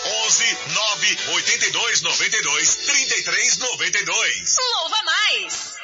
11 9 82 92 33 92. Louva Mais.